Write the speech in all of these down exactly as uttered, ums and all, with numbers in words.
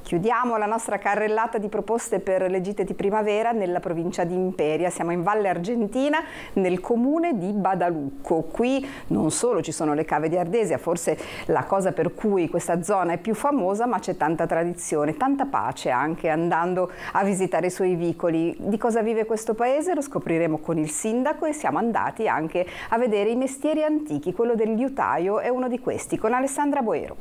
Chiudiamo la nostra carrellata di proposte per le gite di primavera nella provincia di Imperia. Siamo in Valle Argentina, nel comune di Badalucco. Qui non solo ci sono le cave di Ardesia, forse la cosa per cui questa zona è più famosa, ma c'è tanta tradizione, tanta pace anche andando a visitare i suoi vicoli. Di cosa vive questo paese lo scopriremo con il sindaco e siamo andati anche a vedere i mestieri antichi. Quello del liutaio è uno di questi, con Alessandra Boero.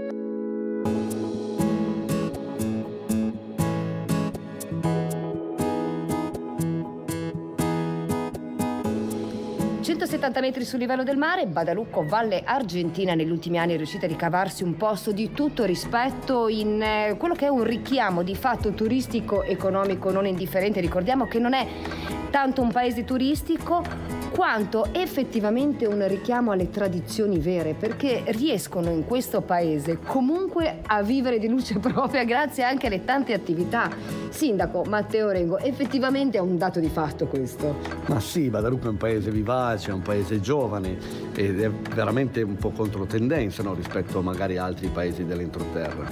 centosettanta metri sul livello del mare, Badalucco, Valle Argentina, negli ultimi anni è riuscita a ricavarsi un posto di tutto rispetto in eh, quello che è un richiamo di fatto turistico economico non indifferente. Ricordiamo che non è tanto un paese turistico quanto effettivamente un richiamo alle tradizioni vere, perché riescono in questo paese comunque a vivere di luce propria grazie anche alle tante attività. Sindaco Matteo Rengo, effettivamente è un dato di fatto questo. Ma sì, Badalucco è un paese vivace, è un paese giovane ed è veramente un po' controtendenza, no, rispetto magari a altri paesi dell'entroterra.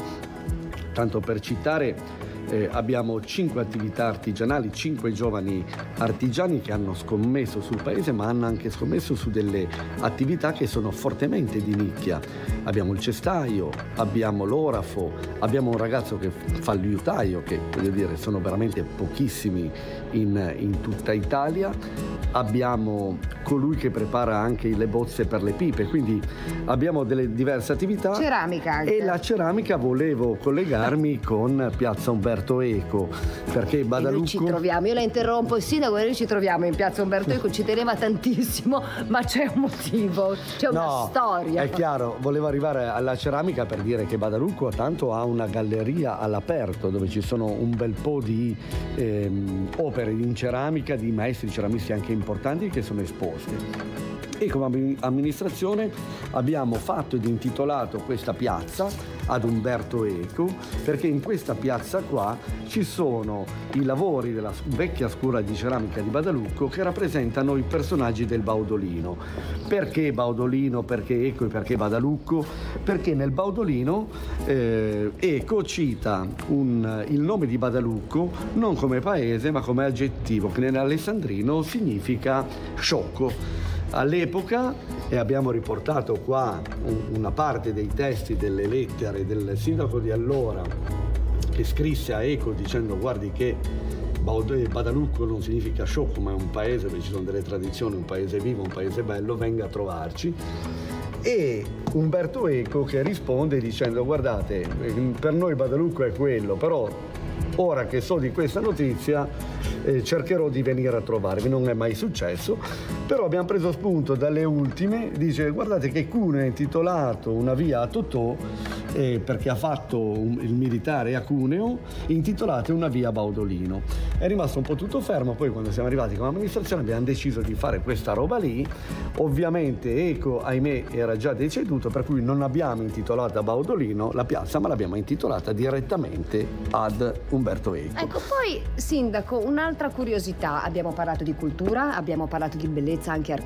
Tanto per citare, Eh, abbiamo cinque attività artigianali, cinque giovani artigiani che hanno scommesso sul paese, ma hanno anche scommesso su delle attività che sono fortemente di nicchia. Abbiamo il cestaio, abbiamo l'orafo, abbiamo un ragazzo che fa il liutaio, che voglio dire sono veramente pochissimi in, in tutta Italia. Abbiamo colui che prepara anche le bozze per le pipe, quindi abbiamo delle diverse attività. Ceramica anche. E la ceramica volevo collegarmi con Piazza Umberto Eco, perché Badalucco... E noi ci troviamo, io la interrompo, il sindaco, e noi ci troviamo in Piazza Umberto Eco, ci teneva tantissimo, ma c'è un motivo, c'è una no, storia. È chiaro, volevo arrivare alla ceramica per dire che Badalucco tanto ha una galleria all'aperto dove ci sono un bel po' di ehm, opere in ceramica, di maestri ceramisti anche importanti che sono esposti. E come amministrazione abbiamo fatto ed intitolato questa piazza ad Umberto Eco, perché in questa piazza qua ci sono i lavori della vecchia scuola di ceramica di Badalucco che rappresentano i personaggi del Baudolino. Perché Baudolino, perché Eco e perché Badalucco? Perché nel Baudolino eh, Eco cita un, il nome di Badalucco non come paese ma come aggettivo, che nell'alessandrino significa sciocco. All'epoca, e abbiamo riportato qua una parte dei testi delle lettere del sindaco di allora che scrisse a Eco dicendo: guardi che Badalucco non significa sciocco, ma è un paese dove ci sono delle tradizioni, un paese vivo, un paese bello, venga a trovarci. E Umberto Eco che risponde dicendo: guardate, per noi Badalucco è quello, però ora che so di questa notizia eh, cercherò di venire a trovarvi. Non è mai successo, però abbiamo preso spunto dalle ultime. Dice: guardate che Cuneo ha intitolato una via a Totò, eh, perché ha fatto un, il militare a Cuneo, intitolate una via a Baudolino. È rimasto un po' tutto fermo, poi quando siamo arrivati come amministrazione abbiamo deciso di fare questa roba lì. Ovviamente Eco, ahimè, era già deceduto, per cui non abbiamo intitolato a Baudolino la piazza, ma l'abbiamo intitolata direttamente ad Umberto Eco. Ecco, poi sindaco, un'altra curiosità: abbiamo parlato di cultura, abbiamo parlato di bellezza anche architettonica.